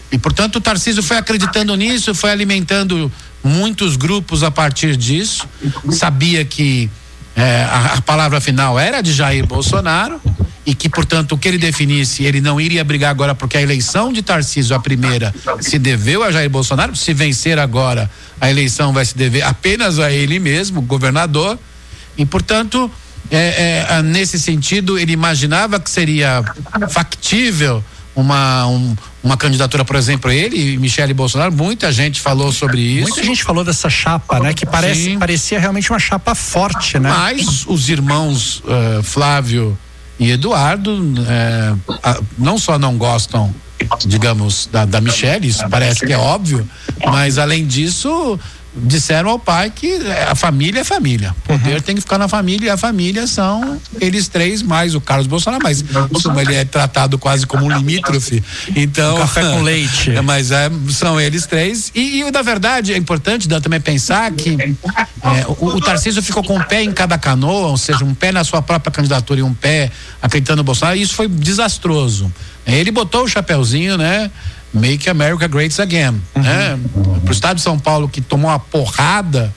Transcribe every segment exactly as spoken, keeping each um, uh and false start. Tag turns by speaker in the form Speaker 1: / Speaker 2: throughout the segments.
Speaker 1: E, portanto, o Tarcísio foi acreditando nisso, foi alimentando muitos grupos a partir disso, sabia que é, a, a palavra final era de Jair Bolsonaro e que, portanto, o que ele definisse, ele não iria brigar agora, porque a eleição de Tarcísio, a primeira, se deveu a Jair Bolsonaro. Se vencer agora, a eleição vai se dever apenas a ele mesmo, governador, e, portanto, é, é, nesse sentido, ele imaginava que seria factível uma, um, uma candidatura, por exemplo, ele e Michele Bolsonaro. Muita gente falou sobre isso.
Speaker 2: Muita gente falou dessa chapa, né? Que parece, parecia realmente uma chapa forte, né?
Speaker 1: Mas os irmãos uh, Flávio e Eduardo uh, uh, não só não gostam, digamos, da, da Michele, isso parece que é óbvio, mas além disso disseram ao pai que a família é família, o poder uhum. tem que ficar na família, e a família são eles três mais o Carlos Bolsonaro, mas isso, ele é tratado quase como um limítrofe, então
Speaker 2: um café com leite,
Speaker 1: mas é, são eles três e, e na verdade é importante também pensar que é, o, o Tarcísio ficou com um pé em cada canoa, ou seja, um pé na sua própria candidatura e um pé acreditando no Bolsonaro, e isso foi desastroso. Ele botou o chapeuzinho, né? Make America Great Again, uhum. né? Pro estado de São Paulo, que tomou uma porrada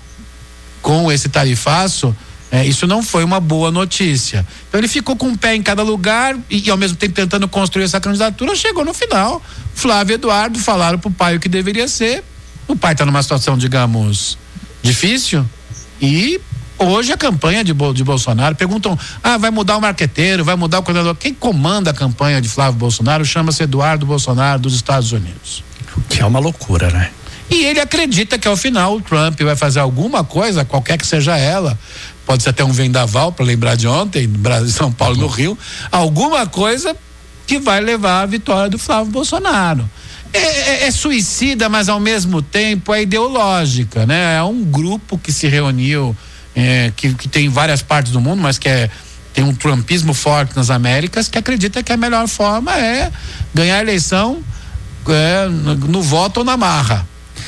Speaker 1: com esse tarifaço, é, isso não foi uma boa notícia. Então ele ficou com um pé em cada lugar e, e ao mesmo tempo tentando construir essa candidatura. Chegou no final, Flávio e Eduardo falaram pro pai o que deveria ser. O pai está numa situação, digamos, difícil, e hoje a campanha de, de Bolsonaro, perguntam, ah, vai mudar o marqueteiro, vai mudar o coordenador. Quem comanda a campanha de Flávio Bolsonaro chama-se Eduardo Bolsonaro, dos Estados Unidos.
Speaker 2: Que é uma loucura, né?
Speaker 1: E ele acredita que ao final o Trump vai fazer alguma coisa, qualquer que seja ela, pode ser até um vendaval, para lembrar de ontem, no Brasil, São Paulo, no Rio, alguma coisa que vai levar à vitória do Flávio Bolsonaro. É, é, é suicida, mas ao mesmo tempo é ideológica, né? É um grupo que se reuniu, É, que, que tem em várias partes do mundo, mas que é, tem um trumpismo forte nas Américas, que acredita que a melhor forma é ganhar a eleição é, no, no voto ou na marra.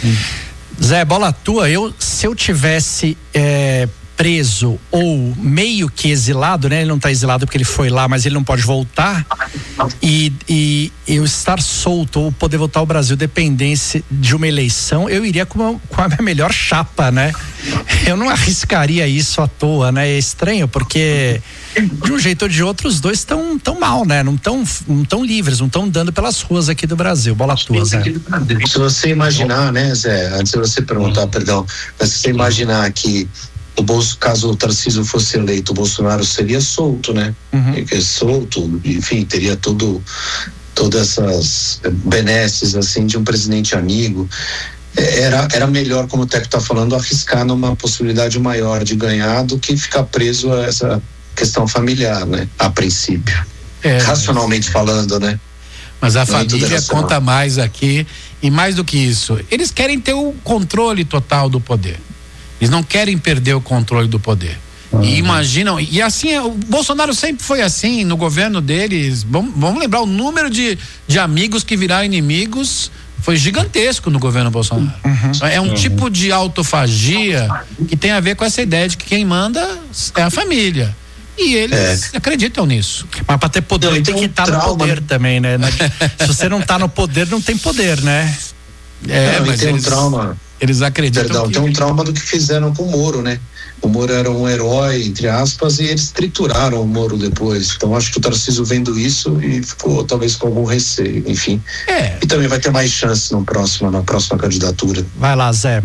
Speaker 2: Zé, bola tua, eu, se eu tivesse é, preso ou meio que exilado, né? Ele não está exilado porque ele foi lá, mas ele não pode voltar, e, e eu estar solto ou poder voltar ao Brasil dependesse de uma eleição, eu iria com, uma, com a minha melhor chapa, né? Eu não arriscaria isso à toa, né? É estranho porque de um jeito ou de outro os dois estão tão mal, né? Não estão não tão livres, não estão andando pelas ruas aqui do Brasil. Bola tua, Zé.
Speaker 3: Se você imaginar, né, Zé, antes de você perguntar, perdão, mas se você imaginar que o Bolso, caso o Tarcísio fosse eleito, o Bolsonaro seria solto, né? Uhum. Porque solto, enfim, teria todo, todas essas benesses, assim, de um presidente amigo. Era, era melhor, como o Teco está falando, arriscar numa possibilidade maior de ganhar do que ficar preso a essa questão familiar, né? A princípio. É, racionalmente mas... falando, né?
Speaker 1: Mas a família conta mais aqui, e mais do que isso, eles querem ter o controle total do poder. Eles não querem perder o controle do poder. Uhum. E imaginam, e assim, o Bolsonaro sempre foi assim, no governo deles, vamos, vamos lembrar o número de, de amigos que viraram inimigos, foi gigantesco no governo Bolsonaro. Uhum. É um uhum. tipo de autofagia que tem a ver com essa ideia de que quem manda é a família. E eles é. acreditam nisso.
Speaker 2: Mas para ter poder não, tem que estar um no poder também, né? Se você não está no poder, não tem poder, né?
Speaker 3: É, não, mas tem eles, um trauma.
Speaker 1: Eles acreditam.
Speaker 3: Perdão,
Speaker 1: que...
Speaker 3: tem um trauma do que fizeram com o Moro, né? O Moro era um herói, entre aspas, e eles trituraram o Moro depois. Então acho que o Tarcísio vendo isso e ficou talvez com algum receio, enfim. É. E também vai ter mais chance no próximo, na próxima candidatura.
Speaker 2: Vai lá, Zé.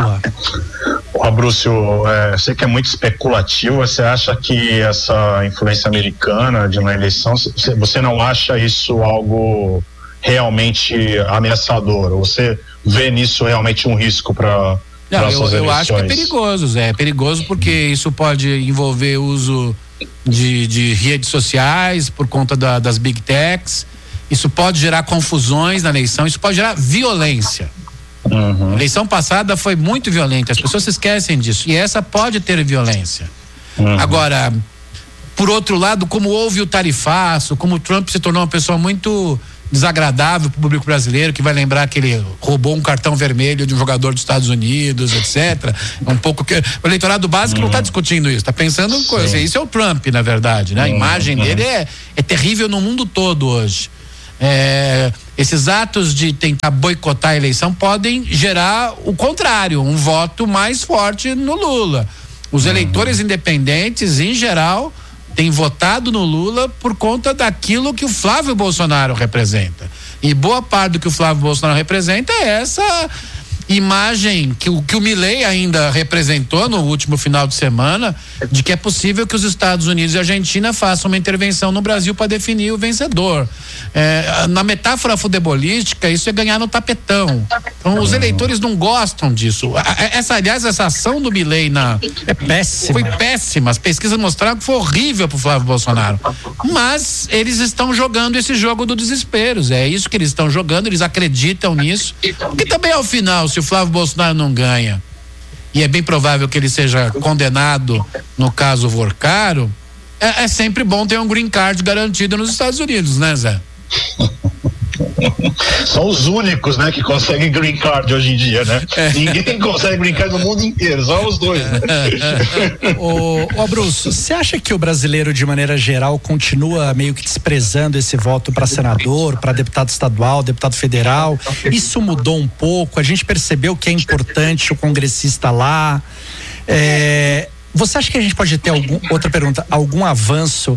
Speaker 4: Ó, Brúcio, é, sei que é muito especulativo. Você acha que essa influência americana de uma eleição, você não acha isso algo realmente ameaçador? Você vê nisso realmente um risco para
Speaker 1: Não, eu, eu acho que é perigoso, Zé. É perigoso porque isso pode envolver uso de, de redes sociais por conta da, das big techs. Isso pode gerar confusões na eleição, isso pode gerar violência. Uhum. A eleição passada foi muito violenta, as pessoas se esquecem disso. E essa pode ter violência. Uhum. Agora, por outro lado, como houve o tarifaço, como o Trump se tornou uma pessoa muito desagradável para o público brasileiro, que vai lembrar que ele roubou um cartão vermelho de um jogador dos Estados Unidos, etcétera. Um pouco que o eleitorado básico uhum. não está discutindo isso, está pensando em coisa. Isso é o Trump, na verdade, né? A uhum. imagem dele é, é terrível no mundo todo hoje. É, esses atos de tentar boicotar a eleição podem gerar o contrário, um voto mais forte no Lula. Os eleitores uhum. independentes, em geral, têm votado no Lula por conta daquilo que o Flávio Bolsonaro representa. E boa parte do que o Flávio Bolsonaro representa é essa imagem que o, que o Milei ainda representou no último final de semana, de que é possível que os Estados Unidos e a Argentina façam uma intervenção no Brasil para definir o vencedor. É, na metáfora futebolística, isso é ganhar no tapetão. Então, os eleitores não gostam disso. Essa, aliás, essa ação do Milei na
Speaker 2: é péssima.
Speaker 1: Foi péssima. As pesquisas mostraram que foi horrível para o Flávio Bolsonaro. Mas eles estão jogando esse jogo do desespero. É isso que eles estão jogando. Eles acreditam nisso. Porque também, ao final, se o Flávio Bolsonaro não ganha, e é bem provável que ele seja condenado no caso Vorcaro, é, é sempre bom ter um green card garantido nos Estados Unidos, né, Zé?
Speaker 4: São os únicos, né, que conseguem green card hoje em dia, né? É. Ninguém consegue green card no mundo inteiro, só os dois, né?
Speaker 2: Ô, ô Bruce, você acha que o brasileiro, de maneira geral, continua meio que desprezando esse voto para senador, para deputado estadual, deputado federal? Isso mudou um pouco? A gente percebeu que é importante o congressista lá? É, você acha que a gente pode ter algum, outra pergunta, algum avanço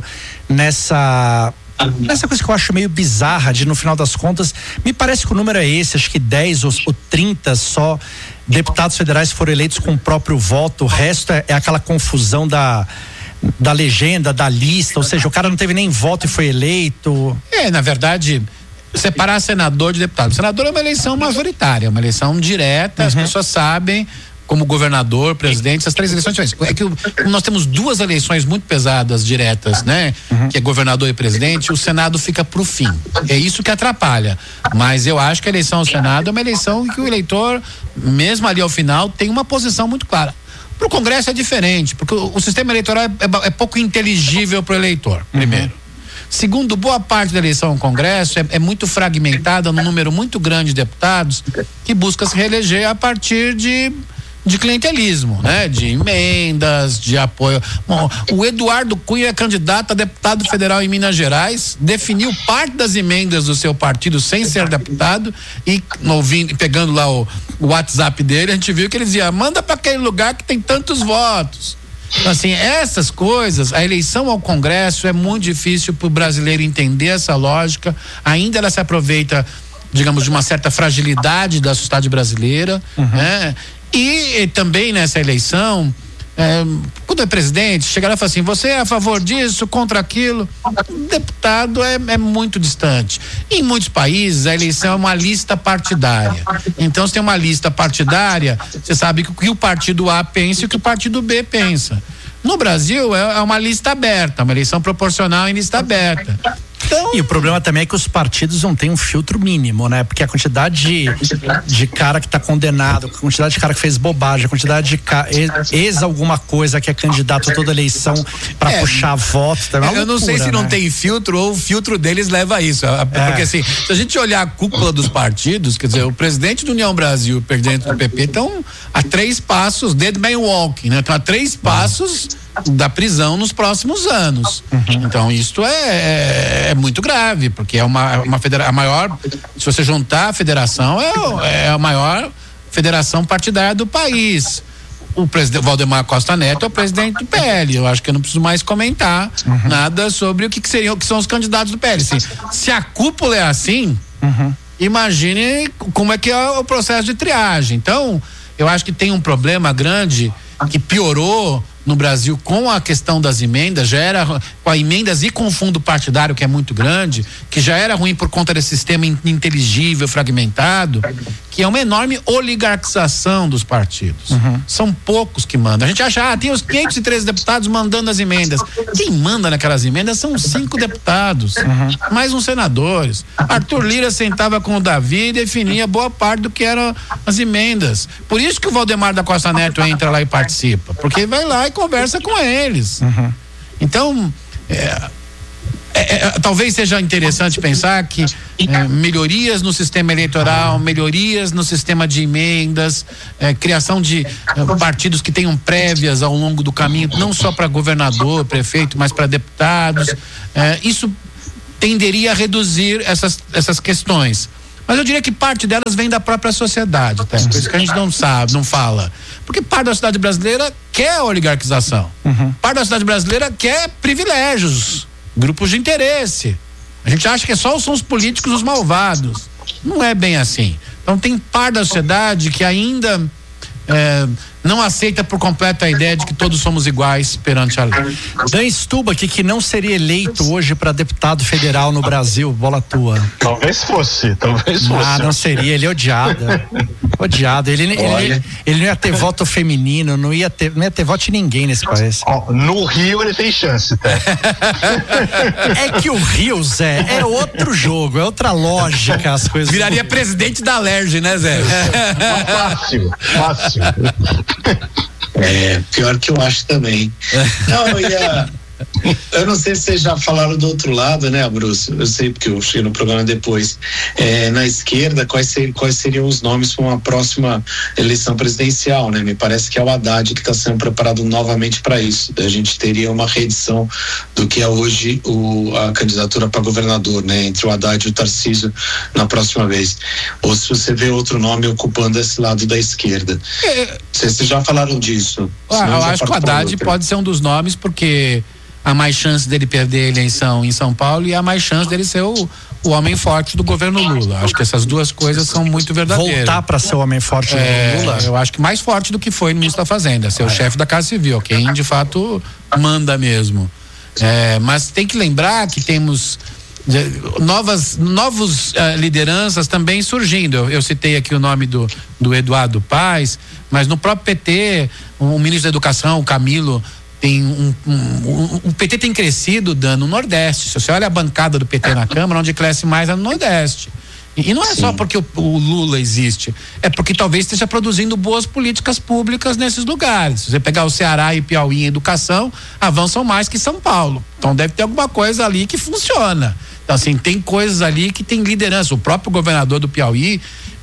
Speaker 2: nessa Nessa coisa que eu acho meio bizarra, de no final das contas, me parece que o número é esse, acho que dez ou, ou trinta só deputados federais foram eleitos com o próprio voto, o resto é, é aquela confusão da, da legenda, da lista, ou seja, o cara não teve nem voto e foi eleito.
Speaker 1: É, na verdade, separar senador de deputado. Senador é uma eleição majoritária, uma eleição direta, uhum. As pessoas sabem, como governador, presidente, essas três eleições diferentes. É que o, nós temos duas eleições muito pesadas, diretas, né? Uhum. Que é governador e presidente, o Senado fica pro fim. É isso que atrapalha. Mas eu acho que a eleição ao Senado é uma eleição que o eleitor, mesmo ali ao final, tem uma posição muito clara. Pro Congresso é diferente, porque o, o sistema eleitoral é, é, é pouco inteligível pro eleitor, primeiro. Uhum. Segundo, boa parte da eleição ao Congresso é, é muito fragmentada num número muito grande de deputados que busca se reeleger a partir de de clientelismo, né? De emendas, de apoio. Bom, o Eduardo Cunha é candidato a deputado federal em Minas Gerais, definiu parte das emendas do seu partido sem ser deputado e ouvindo, pegando lá o, o WhatsApp dele, a gente viu que ele dizia, manda para aquele lugar que tem tantos votos. Então, assim, essas coisas, a eleição ao Congresso é muito difícil para o brasileiro entender essa lógica, ainda ela se aproveita, digamos, de uma certa fragilidade da sociedade brasileira, uhum. né? E, e também nessa eleição, é, quando é presidente, chega lá e fala assim, você é a favor disso, contra aquilo, o deputado é, é muito distante. Em muitos países, a eleição é uma lista partidária. Então, se tem uma lista partidária, você sabe que o que o partido A pensa e o que o partido B pensa. No Brasil, é, é uma lista aberta, uma eleição proporcional em lista aberta. Então...
Speaker 2: E o problema também é que os partidos não têm um filtro mínimo, né? Porque a quantidade de, de cara que está condenado, a quantidade de cara que fez bobagem, a quantidade de ca... ex alguma coisa que é candidato a toda eleição para é, puxar voto também. É uma
Speaker 1: eu
Speaker 2: loucura,
Speaker 1: não sei se
Speaker 2: né?
Speaker 1: não tem filtro ou o filtro deles leva a isso. Porque é. assim, se a gente olhar a cúpula dos partidos, quer dizer, o presidente do União Brasil e o presidente do P P estão a três passos, dead man walking, né? Estão a três passos da prisão nos próximos anos. Uhum. Então, isto é, é, é muito grave, porque é uma, uma federação, a maior, se você juntar a federação, é, é a maior federação partidária do país. O presidente Valdemar Costa Neto é o presidente do P L. Eu acho que eu não preciso mais comentar uhum. nada sobre o que, que seriam, que são os candidatos do P L. Assim, se a cúpula é assim, uhum. imagine como é que é o processo de triagem. Então, eu acho que tem um problema grande que piorou no Brasil com a questão das emendas, já era com as emendas e com o fundo partidário, que é muito grande, que já era ruim por conta desse sistema ininteligível, fragmentado, que é uma enorme oligarquização dos partidos. Uhum. São poucos que mandam. A gente acha, ah, tem os quinhentos e treze deputados mandando as emendas. Quem manda naquelas emendas são cinco deputados, uhum. mais uns senadores. Arthur Lira sentava com o Davi e definia boa parte do que eram as emendas. Por isso que o Valdemar da Costa Neto entra lá e participa, porque vai lá e conversa com eles. Uhum. Então, é, é, é, talvez seja interessante pensar que é, melhorias no sistema eleitoral, melhorias no sistema de emendas, é, criação de é, partidos que tenham prévias ao longo do caminho, não só para governador, prefeito, mas para deputados, é, isso tenderia a reduzir essas, essas questões. Mas eu diria que parte delas vem da própria sociedade, tá? Por isso que a gente não sabe, não fala. Porque parte da sociedade brasileira quer oligarquização. Uhum. Parte da sociedade brasileira quer privilégios, grupos de interesse. A gente acha que só são os políticos os malvados. Não é bem assim. Então tem parte da sociedade que ainda é, não aceita por completo a ideia de que todos somos iguais perante a lei.
Speaker 2: Dan Stuba aqui, que não seria eleito hoje para deputado federal no Brasil, bola tua.
Speaker 4: Talvez fosse, talvez fosse.
Speaker 2: Ah, não seria, ele é odiado. Odiado. Ele, ele, ele não ia ter voto feminino, não ia ter, não ia ter voto de ninguém nesse país.
Speaker 4: Oh, no Rio ele tem chance, tá?
Speaker 2: É que o Rio, Zé, é outro jogo, é outra lógica, as coisas.
Speaker 1: Viraria presidente da Alerj, né, Zé?
Speaker 4: Fácil, fácil.
Speaker 3: É, pior que eu acho também. Não, eu ia. Eu não sei se vocês já falaram do outro lado, né, Bruce? Eu sei porque eu cheguei no programa depois. É, na esquerda, quais, ser, quais seriam os nomes para uma próxima eleição presidencial, né? Me parece que é o Haddad que está sendo preparado novamente para isso. A gente teria uma reedição do que é hoje o, a candidatura para governador, né? Entre o Haddad e o Tarcísio na próxima vez. Ou se você vê outro nome ocupando esse lado da esquerda. É, vocês já falaram disso?
Speaker 1: Ah, eu acho que o Haddad pode ser um dos nomes, porque há mais chance dele perder a eleição em São Paulo e há mais chance dele ser o, o homem forte do governo Lula. Acho que essas duas coisas são muito verdadeiras.
Speaker 2: Voltar para ser o homem forte
Speaker 1: é,
Speaker 2: do Lula?
Speaker 1: Eu acho que mais forte do que foi no ministro da Fazenda, ser ah, o é. chefe da Casa Civil, quem de fato manda mesmo. É, mas tem que lembrar que temos novas novos uh, lideranças também surgindo. Eu, eu citei aqui o nome do, do Eduardo Paes, mas no próprio P T, o ministro da Educação, o Camilo, tem um, um, um, o P T tem crescido dando no Nordeste. Se você olha a bancada do P T na Câmara, onde cresce mais é no Nordeste. E, e não é Sim. só porque o, o Lula existe, é porque talvez esteja produzindo boas políticas públicas nesses lugares. Se você pegar o Ceará e Piauí em educação, avançam mais que São Paulo. Então deve ter alguma coisa ali que funciona. Então assim, tem coisas ali que tem liderança. O próprio governador do Piauí,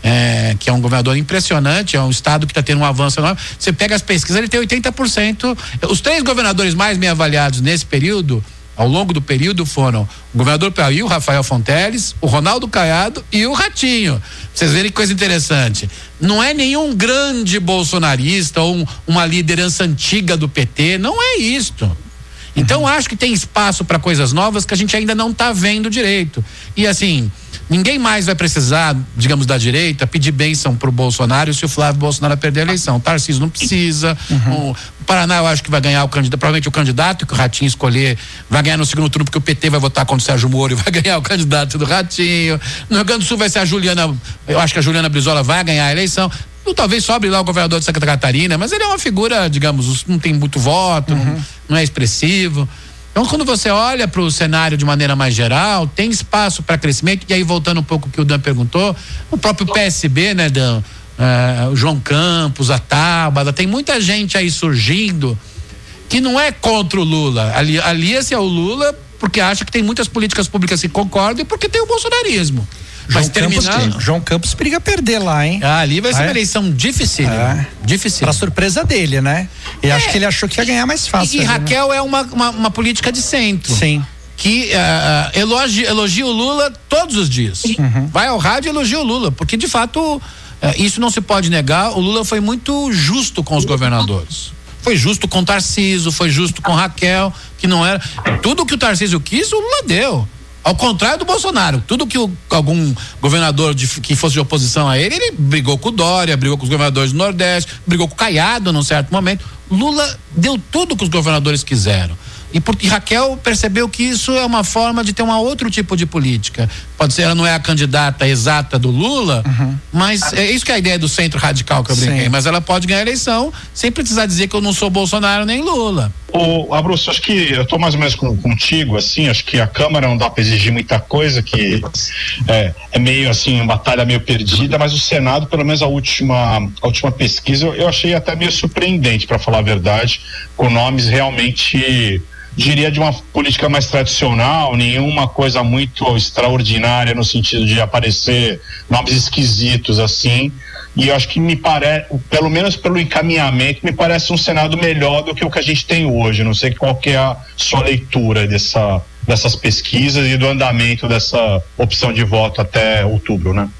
Speaker 1: É, que é um governador impressionante, é um estado que está tendo um avanço enorme. Você pega as pesquisas, ele tem oitenta por cento. Os três governadores mais bem avaliados nesse período, ao longo do período, foram o governador Piauí, o Rafael Fonteles, o Ronaldo Caiado e o Ratinho. Vocês verem que coisa interessante. Não é nenhum grande bolsonarista ou um, uma liderança antiga do P T, não é isto. Então, acho que tem espaço para coisas novas que a gente ainda não está vendo direito. E assim, ninguém mais vai precisar, digamos, da direita, pedir bênção pro Bolsonaro se o Flávio Bolsonaro perder a eleição. O Tarcísio não precisa. Uhum. O Paraná, eu acho que vai ganhar o candidato, provavelmente o candidato que o Ratinho escolher vai ganhar no segundo turno, porque o P T vai votar contra o Sérgio Moro e vai ganhar o candidato do Ratinho. No Rio Grande do Sul vai ser a Juliana, eu acho que a Juliana Brizola vai ganhar a eleição. Ou talvez sobre lá o governador de Santa Catarina, mas ele é uma figura, digamos, não tem muito voto, uhum. não, não é expressivo. Então, quando você olha para o cenário de maneira mais geral, tem espaço para crescimento. E aí, voltando um pouco ao que o Dan perguntou, o próprio P S B, né, Dan? Uh, o João Campos, a Tábada, tem muita gente aí surgindo que não é contra o Lula. Ali, alia-se ao Lula porque acha que tem muitas políticas públicas que concordam e porque tem o bolsonarismo. Mas
Speaker 2: João
Speaker 1: terminar.
Speaker 2: Campos, João Campos periga perder lá, hein?
Speaker 1: Ah, ali vai ser
Speaker 2: ah,
Speaker 1: uma
Speaker 2: é?
Speaker 1: eleição difícil.
Speaker 2: É.
Speaker 1: Difícil.
Speaker 2: Pra surpresa dele, né? E é. acho que ele achou que ia ganhar mais fácil.
Speaker 1: E, e
Speaker 2: ali,
Speaker 1: Raquel
Speaker 2: né?
Speaker 1: é uma, uma, uma política de centro.
Speaker 2: Sim.
Speaker 1: Que uh, elogia, elogia o Lula todos os dias. Uhum. Vai ao rádio e elogia o Lula, porque de fato uh, isso não se pode negar. O Lula foi muito justo com os governadores. Foi justo com o Tarcísio, foi justo com Raquel, que não era. Tudo que o Tarcísio quis, o Lula deu. Ao contrário do Bolsonaro, tudo que o, algum governador de, que fosse de oposição a ele, ele brigou com o Dória, brigou com os governadores do Nordeste, brigou com o Caiado num certo momento. Lula deu tudo que os governadores quiseram. E, por, e Raquel percebeu que isso é uma forma de ter um outro tipo de política. Pode ser, ela não é a candidata exata do Lula, uhum. mas é isso que é a ideia do centro radical que eu brinquei. Sim. Mas ela pode ganhar a eleição sem precisar dizer que eu não sou Bolsonaro nem Lula.
Speaker 4: Ô, Abruzzo, acho que eu tô mais ou menos com, contigo, assim, acho que a Câmara não dá para exigir muita coisa, que é, é meio assim, uma batalha meio perdida, mas o Senado, pelo menos a última, a última pesquisa, eu, eu achei até meio surpreendente, para falar a verdade, com nomes realmente, diria, de uma política mais tradicional, nenhuma coisa muito extraordinária no sentido de aparecer nomes esquisitos assim. E eu acho que me parece, pelo menos pelo encaminhamento, me parece um Senado melhor do que o que a gente tem hoje. Não sei qual que é a sua leitura dessa, dessas pesquisas e do andamento dessa opção de voto até outubro, né?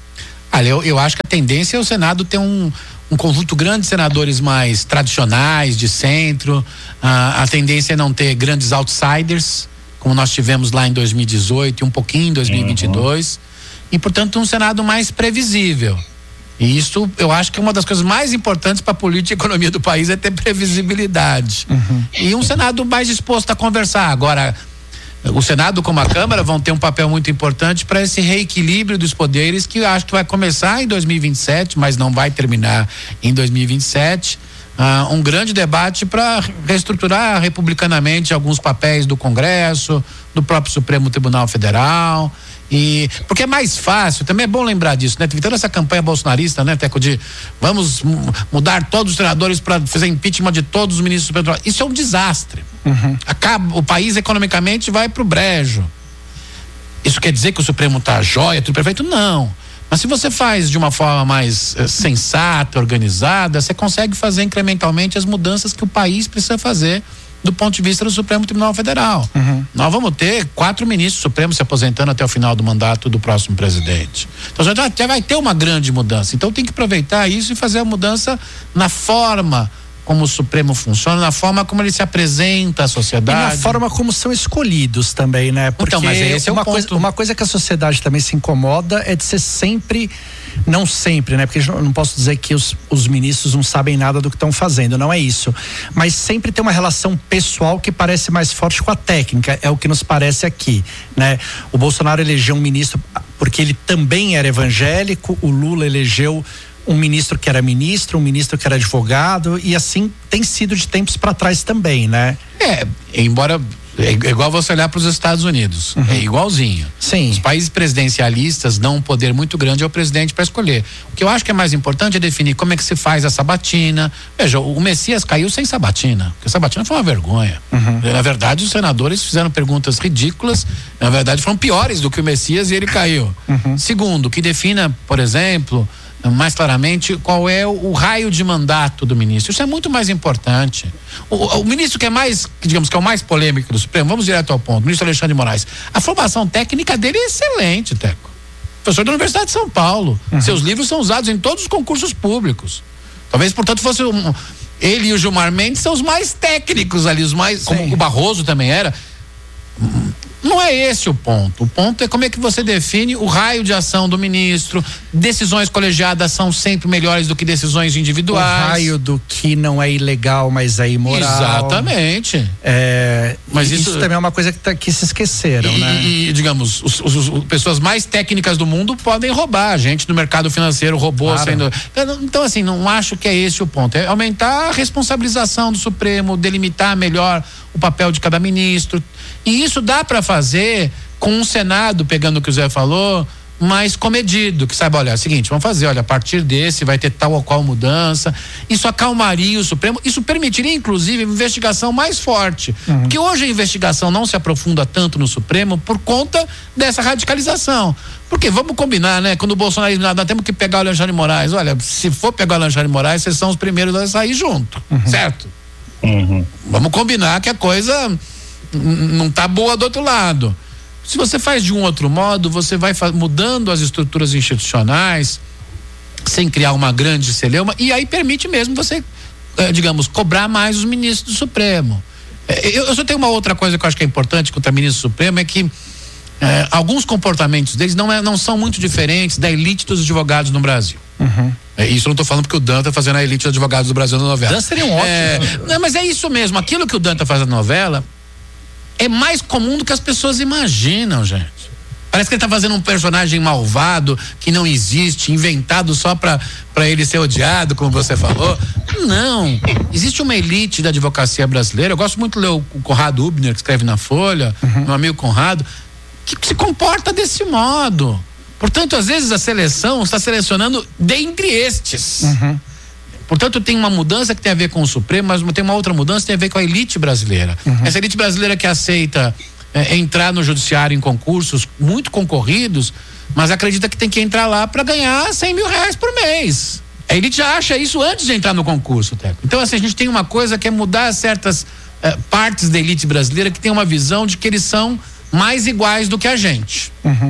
Speaker 1: Olha, eu, eu acho que a tendência é o Senado ter um, um conjunto grande de senadores mais tradicionais, de centro. Ah, a tendência é não ter grandes outsiders, como nós tivemos lá em dois mil e dezoito e um pouquinho em dois mil e vinte e dois. Uhum. E, portanto, um Senado mais previsível. E isso, eu acho que é uma das coisas mais importantes para a política e economia do país é ter previsibilidade. Uhum. E um Senado mais disposto a conversar. Agora, o Senado como a Câmara vão ter um papel muito importante para esse reequilíbrio dos poderes, que eu acho que vai começar em dois mil e vinte e sete, mas não vai terminar em dois mil e vinte e sete. Ah, um grande debate para reestruturar republicanamente alguns papéis do Congresso, do próprio Supremo Tribunal Federal. E porque é mais fácil, também é bom lembrar disso, né? Teve toda essa campanha bolsonarista, né, Teco, de vamos mudar todos os senadores para fazer impeachment de todos os ministros do Supremo. Isso é um desastre. Uhum. Acaba, o país economicamente vai pro brejo. Isso quer dizer que o Supremo tá jóia, tudo perfeito? Não. Mas se você faz de uma forma mais eh, sensata, organizada, você consegue fazer incrementalmente as mudanças que o país precisa fazer do ponto de vista do Supremo Tribunal Federal. Uhum. Nós vamos ter quatro ministros supremos se aposentando até o final do mandato do próximo presidente. Então já, já vai ter uma grande mudança. Então tem que aproveitar isso e fazer a mudança na forma como o Supremo funciona, na forma como ele se apresenta à sociedade.
Speaker 2: E na forma como são escolhidos também, né? Porque
Speaker 1: então, mas esse é
Speaker 2: uma,
Speaker 1: o ponto.
Speaker 2: coisa, uma coisa que a sociedade também se incomoda é de ser sempre, não sempre, né? Porque eu não posso dizer que os, os ministros não sabem nada do que estão fazendo, não é isso. Mas sempre tem uma relação pessoal que parece mais forte com a técnica, é o que nos parece aqui, né? O Bolsonaro elegeu um ministro porque ele também era evangélico, o Lula elegeu um ministro que era ministro, um ministro que era advogado, e assim tem sido de tempos para trás também, né?
Speaker 1: É, embora é igual você olhar para os Estados Unidos, uhum. É igualzinho.
Speaker 2: Sim.
Speaker 1: Os países presidencialistas dão um poder muito grande ao presidente para escolher. O que eu acho que é mais importante é definir como é que se faz a sabatina. Veja, o Messias caiu sem sabatina, porque a sabatina foi uma vergonha. Uhum. Na verdade, os senadores fizeram perguntas ridículas, na verdade foram piores do que o Messias e ele caiu. Uhum. Segundo, que defina, por exemplo, mais claramente qual é o, o raio de mandato do ministro. Isso é muito mais importante. O, o ministro que é mais, digamos, que é o mais polêmico do Supremo, vamos direto ao ponto, o ministro Alexandre de Moraes, a formação técnica dele é excelente, Teco. Professor da Universidade de São Paulo. Uhum. Seus livros são usados em todos os concursos públicos. Talvez, portanto, fosse um, ele e o Gilmar Mendes são os mais técnicos ali, os mais, como o Barroso também era. Não é esse o ponto. O ponto é como é que você define o raio de ação do ministro. Decisões colegiadas são sempre melhores do que decisões individuais.
Speaker 2: O raio do que não é ilegal, mas é imoral.
Speaker 1: Exatamente.
Speaker 2: É, mas isso, isso também é uma coisa que, tá, que se esqueceram,
Speaker 1: e,
Speaker 2: né?
Speaker 1: E, digamos, os, os, os pessoas mais técnicas do mundo podem roubar. A gente no mercado financeiro roubou claro. sendo... Então, assim, não acho que é esse o ponto. É aumentar a responsabilização do Supremo, delimitar melhor o papel de cada ministro. E isso dá para fazer com um Senado, pegando o que o Zé falou, mais comedido, que sabe, olha, é o seguinte, vamos fazer, olha, a partir desse vai ter tal ou qual mudança. Isso acalmaria o Supremo, isso permitiria inclusive investigação mais forte, uhum. porque hoje a investigação não se aprofunda tanto no Supremo por conta dessa radicalização. Porque vamos combinar, né? Quando o Bolsonaro nós temos que pegar o Alexandre de Moraes, olha, se for pegar o Alexandre de Moraes, vocês são os primeiros a sair junto, uhum. certo? Uhum. Vamos combinar que a coisa não tá boa do outro lado. Se você faz de um outro modo, você vai mudando as estruturas institucionais sem criar uma grande celeuma, e aí permite mesmo você, eh, digamos, cobrar mais os ministros do Supremo. Eh, eu, eu só tenho uma outra coisa que eu acho que é importante contra o ministro do Supremo, é que eh, alguns comportamentos deles não, é, não são muito diferentes da elite dos advogados no Brasil. Uhum. É, isso eu não estou falando porque o Dan está fazendo a elite dos advogados do Brasil na novela.
Speaker 2: Dan seria um ótimo.
Speaker 1: É, não, mas é isso mesmo. Aquilo que o Dan está fazendo na novela é mais comum do que as pessoas imaginam, gente. Parece que ele está fazendo um personagem malvado que não existe, inventado só para para ele ser odiado, como você falou. Não. Existe uma elite da advocacia brasileira. Eu gosto muito de ler o Conrado Hubner, que escreve na Folha, uhum. meu amigo Conrado, que, que se comporta desse modo. Portanto, às vezes a seleção está selecionando dentre estes. Uhum. Portanto, tem uma mudança que tem a ver com o Supremo, mas tem uma outra mudança que tem a ver com a elite brasileira. Uhum. Essa elite brasileira que aceita é, entrar no judiciário em concursos muito concorridos, mas acredita que tem que entrar lá para ganhar cem mil reais por mês. A elite já acha isso antes de entrar no concurso, Teco. Então, assim, a gente tem uma coisa que é mudar certas é, partes da elite brasileira que tem uma visão de que eles são mais iguais do que a gente. Uhum.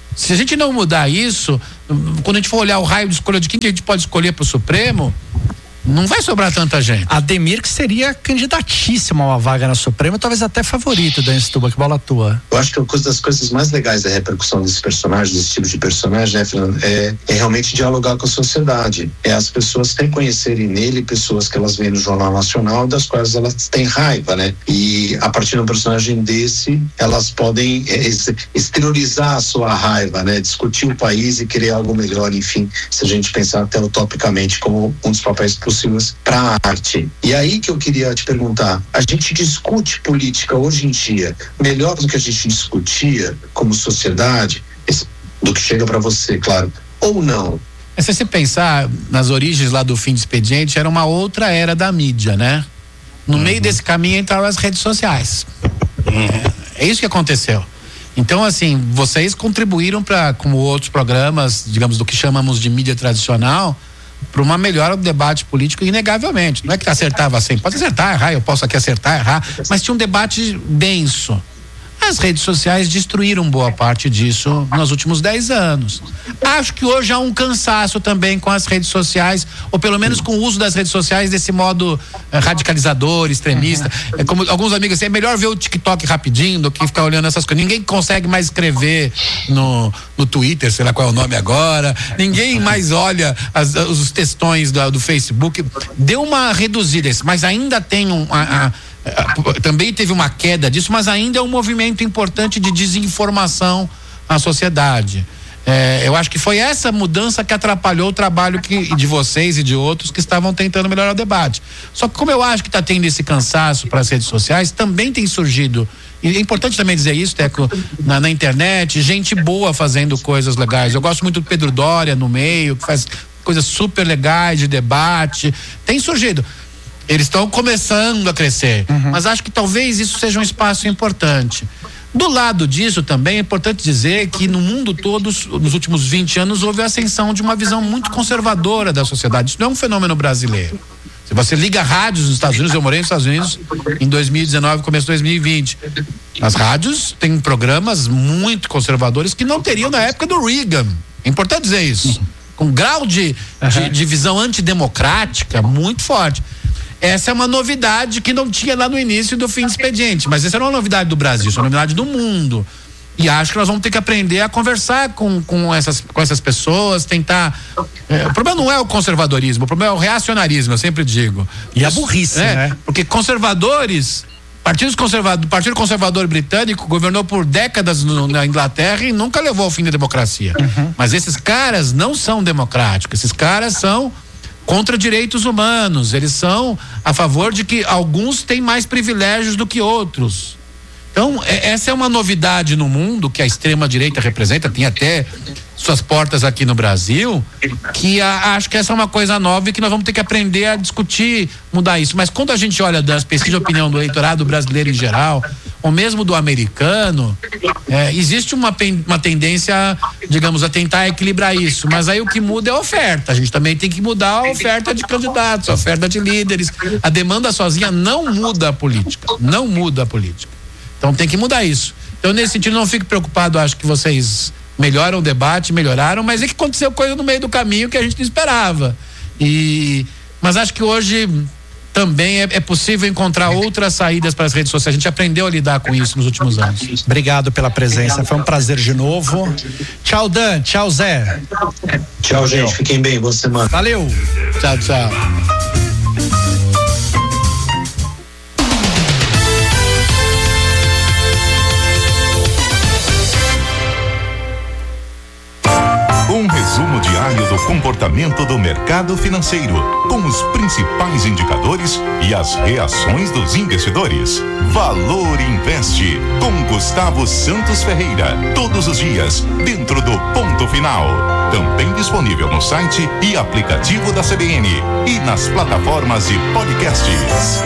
Speaker 1: Se a gente não mudar isso, quando a gente for olhar o raio de escolha de quem que a gente pode escolher para o Supremo, não vai sobrar tanta gente.
Speaker 2: Ademir, que seria candidatíssimo a uma vaga na Suprema, talvez até favorito da Setúbal. Que bola tua?
Speaker 3: Eu acho que uma das coisas mais legais da repercussão desse personagem, desse tipo de personagem, né, Fernando, é, é realmente dialogar com a sociedade. É as pessoas reconhecerem nele pessoas que elas veem no Jornal Nacional, das quais elas têm raiva, né? E a partir de um personagem desse, elas podem é, exteriorizar a sua raiva, né? Discutir o país e querer algo melhor, enfim, se a gente pensar até utopicamente como um dos papéis possíveis para a arte. E aí que eu queria te perguntar, a gente discute política hoje em dia melhor do que a gente discutia como sociedade, do que chega para você, claro, ou não?
Speaker 1: É, se você pensar nas origens lá do Fim de Expediente, era uma outra era da mídia, né? No uhum. meio desse caminho entraram as redes sociais. Uhum. É, é isso que aconteceu. Então, assim, vocês contribuíram para, como outros programas, digamos, do que chamamos de mídia tradicional, para uma melhora do debate político, inegavelmente. Não é que acertava assim, pode acertar, errar, eu posso aqui acertar, errar, mas tinha um debate denso. As redes sociais destruíram boa parte disso nos últimos dez anos. Acho que hoje há um cansaço também com as redes sociais, ou pelo menos com o uso das redes sociais desse modo eh, radicalizador, extremista. É como alguns amigos assim, é melhor ver o TikTok rapidinho do que ficar olhando essas coisas. Ninguém consegue mais escrever no, no Twitter, sei lá qual é o nome agora. Ninguém mais olha as, os textões do, do Facebook. Deu uma reduzida, mas ainda tem um... A, a, também teve uma queda disso, mas ainda é um movimento importante de desinformação na sociedade. É, eu acho que foi essa mudança que atrapalhou o trabalho que, de vocês e de outros que estavam tentando melhorar o debate. Só que como eu acho que está tendo esse cansaço para as redes sociais, também tem surgido, e é importante também dizer isso, Teco, na, na internet, gente boa fazendo coisas legais. Eu gosto muito do Pedro Doria no meio, que faz coisas super legais de debate. Tem surgido. Eles estão começando a crescer, uhum. mas acho que talvez isso seja um espaço importante. Do lado disso também é importante dizer que no mundo todo, nos últimos vinte anos, houve a ascensão de uma visão muito conservadora da sociedade. Isso não é um fenômeno brasileiro. Se você liga rádios nos Estados Unidos, eu morei nos Estados Unidos em dois mil e dezenove, começo de dois mil e vinte. As rádios têm programas muito conservadores que não teriam na época do Reagan. É importante dizer isso. Com grau de, uhum. de, de visão antidemocrática muito forte. Essa é uma novidade que não tinha lá no início do Fim de Expediente, mas essa não é uma novidade do Brasil, isso é uma novidade do mundo. E acho que nós vamos ter que aprender a conversar com, com, essas, com essas pessoas, tentar. É, o problema não é o conservadorismo, o problema é o reacionarismo, eu sempre digo.
Speaker 2: E a burrice,
Speaker 1: é,
Speaker 2: né?
Speaker 1: Porque conservadores. Partido Conservador, Partido Conservador Britânico governou por décadas no, na Inglaterra e nunca levou ao fim da democracia. Uhum. Mas esses caras não são democráticos, esses caras são contra direitos humanos, eles são a favor de que alguns têm mais privilégios do que outros. Então, é, essa é uma novidade no mundo que a extrema-direita representa, tem até suas portas aqui no Brasil, que a, acho que essa é uma coisa nova e que nós vamos ter que aprender a discutir, mudar isso. Mas quando a gente olha das pesquisas de opinião do eleitorado brasileiro em geral, ou mesmo do americano, é, existe uma, uma tendência, digamos, a tentar equilibrar isso. Mas aí o que muda é a oferta. A gente também tem que mudar a oferta de candidatos, a oferta de líderes. A demanda sozinha não muda a política. Não muda a política. Então tem que mudar isso. Então, nesse sentido, não fique preocupado, acho que vocês melhoram o debate, melhoraram, mas é que aconteceu coisa no meio do caminho que a gente não esperava. E, mas acho que hoje também é, é possível encontrar outras saídas para as redes sociais. A gente aprendeu a lidar com isso nos últimos anos.
Speaker 2: Obrigado pela presença, foi um prazer de novo. Tchau, Dan, tchau, Zé.
Speaker 3: Tchau, gente, fiquem bem, boa semana.
Speaker 2: Valeu.
Speaker 1: Tchau, tchau.
Speaker 5: Um resumo diário do comportamento do mercado financeiro, com os principais indicadores e as reações dos investidores. Valor Investe, com Gustavo Santos Ferreira, todos os dias, dentro do Ponto Final. Também disponível no site e aplicativo da C B N e nas plataformas de podcasts.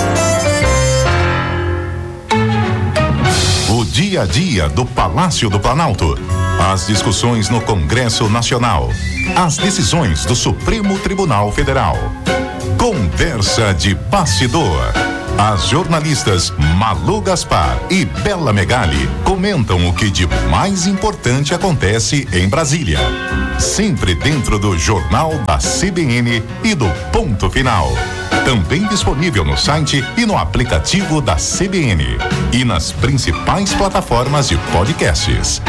Speaker 5: O dia a dia do Palácio do Planalto. As discussões no Congresso Nacional. As decisões do Supremo Tribunal Federal. Conversa de bastidor. As jornalistas Malu Gaspar e Bela Megali comentam o que de mais importante acontece em Brasília. Sempre dentro do Jornal da C B N e do Ponto Final. Também disponível no site e no aplicativo da C B N. E nas principais plataformas de podcasts.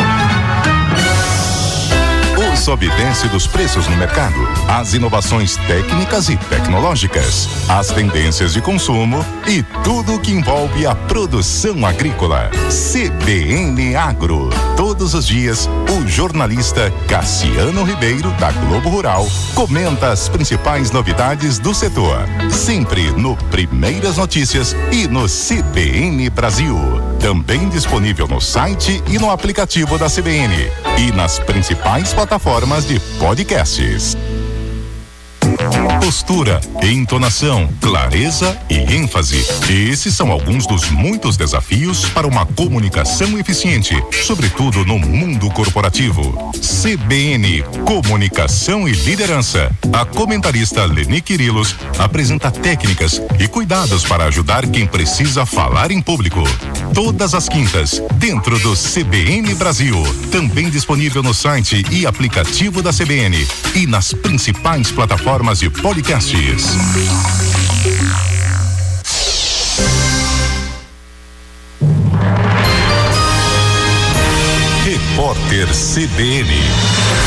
Speaker 5: O Sobe e Desce dos preços no mercado, as inovações técnicas e tecnológicas, as tendências de consumo e tudo o que envolve a produção agrícola. C B N Agro. Todos os dias, o jornalista Cassiano Ribeiro, da Globo Rural, comenta as principais novidades do setor. Sempre no Primeiras Notícias e no C B N Brasil. Também disponível no site e no aplicativo da C B N. E nas principais plataformas de podcasts. Postura, entonação, clareza e ênfase. Esses são alguns dos muitos desafios para uma comunicação eficiente, sobretudo no mundo corporativo. C B N, Comunicação e Liderança. A comentarista Leni Quirilos apresenta técnicas e cuidados para ajudar quem precisa falar em público. Todas as quintas, dentro do C B N Brasil. Também disponível no site e aplicativo da C B N e nas principais plataformas de podcasts. Repórter C B N.